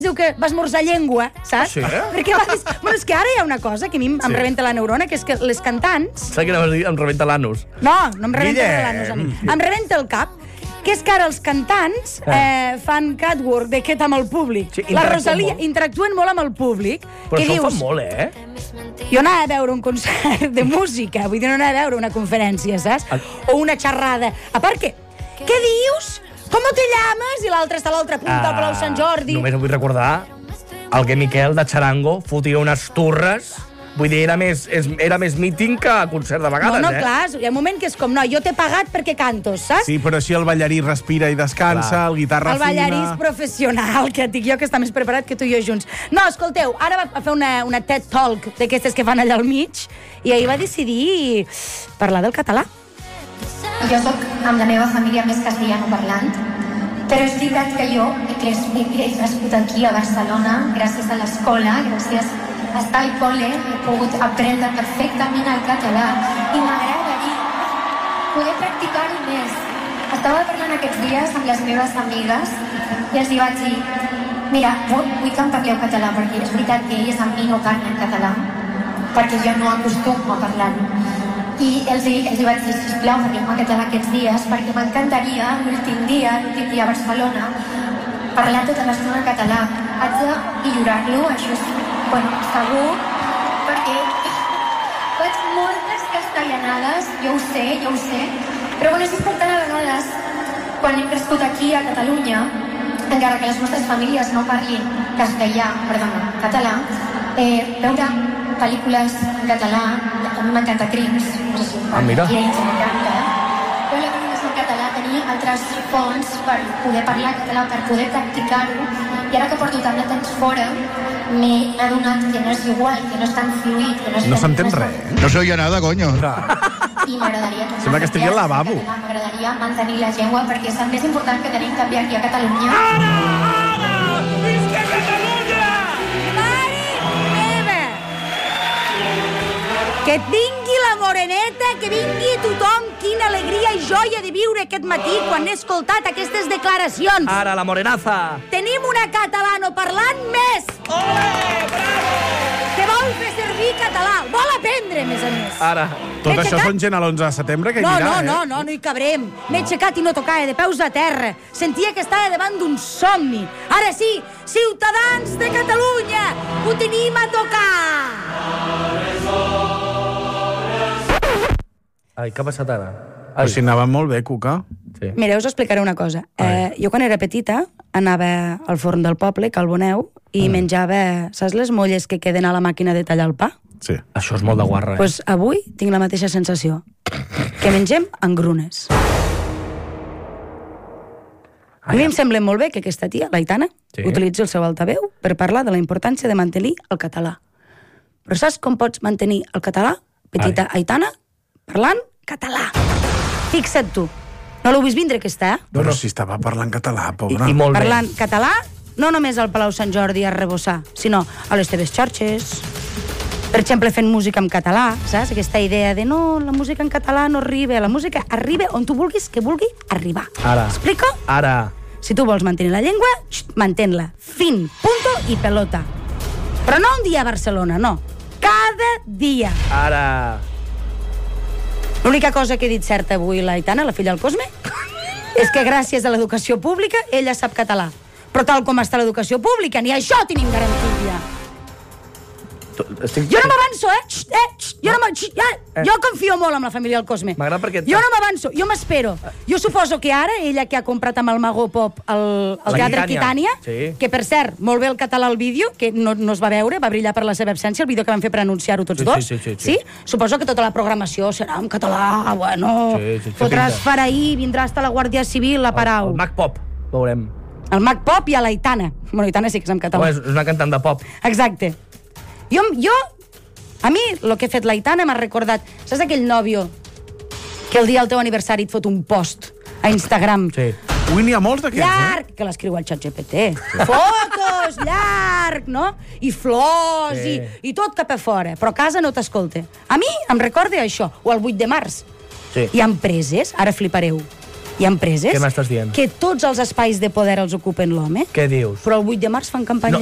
diu que va esmorzar llengua, saps? Sí? Perquè va dir... Bueno, és que ara hi ha una cosa que a mi em rebenta la neurona, que és que les cantants... Saps que anaves a dir? Em rebenta l'anus. No em rebenta l'anus a mi. Em rebenta el cap, que és que ara els cantants fan catwalk d'aquest amb el públic. Sí, La Rosalia interactuen molt amb el públic. Però que això dius, ho fan molt, jo anava a veure un concert de música, vull dir, no anava a veure una conferència, saps? O una xerrada. A part que, què dius? Com te llames? I l'altre està a l'altra punta al Palau Sant Jordi. Només vull recordar el que Miquel de Charango fotia unes turres. Vull dir, era més míting que concert de vegades, No, clar, hi ha un moment que és com, no, jo t'he pagat perquè cantos, saps? Sí, però així el ballarí respira i descansa, el guitarra El ballarí fina... és professional, que et dic jo que està més preparat que tu i jo junts. No, escolteu, ara va fer una TED Talk d'aquestes que fan allà al mig i ahir va decidir parlar del català. Jo sóc amb la meva família més castellano parlant, però és veritat que jo he crescut aquí a Barcelona gràcies a l'escola, gràcies a estar al col·le, he pogut aprendre perfectament el català i m'agradaria poder practicar-ho més. Estava parlant aquests dies amb les meves amigues i els vaig dir, mira, vull que em parleu català perquè és veritat que elles amb mi no parlen català perquè jo no acostumo a parlar-ho. I els vaig dir, sisplau, parlem català aquests dies, perquè m'encantaria l'últim dia a Barcelona, parlar tota l'estona en català. Haig de millorar-lo, això és, segur, perquè faig moltes castellanades, jo ho sé, però és important a vegades, quan hem crescut aquí a Catalunya, encara que les nostres famílies no parlin català, veure pel·lícules en català, a mi m'encanta Crims, no sé si mira. Crims m'encanta. Veure pel·lícules en català, tenir altres fonts per poder parlar català, per poder practicar-ho, i ara que porto tant de temps fora, m'he adonat que no és igual, que no és tan fluid, que no és... No s'entén res, No se oye nada, coño. I m'agradaria... Sembla que estigui al lavabo. M'agradaria mantenir la llengua, perquè és el més important que tenim també aquí a Catalunya. Visca Catalunya! Que vingui la moreneta, que vingui tothom, quina alegria i joia de viure aquest matí quan he escoltat aquestes declaracions. Ara, la morenaza. Tenim una catalanoparlant més. Ole, bravo! Que vol fer servir català, vol aprendre, a més. Ara. Tot això són gent a l'11 de setembre que hi anirà, No hi cabrem. M'he aixecat i no tocava de peus a terra. Sentia que estava davant d'un somni. Ara sí, ciutadans de Catalunya, ho tenim a tocar. Ai, què ha passat ara? Però si anava molt bé, Cuca. Sí. Mira, us explicaré una cosa. Jo quan era petita anava al forn del poble, que el Boneu, i menjava, saps les molles que queden a la màquina de tallar el pa? Sí. Això és molt de guarra, Doncs avui tinc la mateixa sensació. Que mengem engrunes. A mi em sembla molt bé que aquesta tia, l'Aitana, utilitzi el seu altaveu per parlar de la importància de mantenir el català. Però saps com pots mantenir el català, petita Aitana? Parlant català. Fixa't tu. No l'heu vist vindre, aquesta, Però si estava parlant català, pobra. I molt Parlant català, no només al Palau Sant Jordi a rebossar, sinó a les teves xarxes. Per exemple, fent música en català, saps? Aquesta idea de no, la música en català no arriba. La música arriba on tu vulguis que vulgui arribar. Ara. Explico? Ara. Si tu vols mantenir la llengua, mantén-la. Fin, punto i pelota. Però no un dia a Barcelona, no. Cada dia. Ara. L'única cosa que he dit certa avui, l'Aitana, la filla del Cosme, és que gràcies a l'educació pública ella sap català. Però tal com està l'educació pública, ni això tenim garantia. Jo no m'avanço, Jo confio molt en la família del Cosme. M'agrada perquè... Jo no m'avanço, jo m'espero. Jo suposo que ara, ella que ha comprat amb el Mago Pop el Teatre Quitània, que per cert, molt bé el català al vídeo, que no es va veure, va brillar per la seva absència, el vídeo que van fer per anunciar-ho tots dos. Sí? Suposo que tota la programació serà en català, bueno, fotràs faraí, vindrà hasta la Guàrdia Civil, la parau. El Mac Pop, veurem. El Mac Pop i a l'Aitana. Bueno, l'Aitana sí que és en català. És una cantant de pop. Exacte. A mi, el que ha fet l'Aitana m'ha recordat... Saps aquell nòvio que el dia del teu aniversari et fot un post a Instagram? Sí. Ui, n'hi ha molts d'aquests, llarg, que l'escriu al ChatGPT. Fotos, llarg, no? I flors, i tot cap a fora. Però a casa no t'escolta. A mi em recorda això, o el 8 de març. Sí. Hi ha empreses, ara flipareu, Hi ha empreses Què m'estàs dient? que tots els espais de poder els ocupen l'home, Què dius? però el 8 de març fan campanya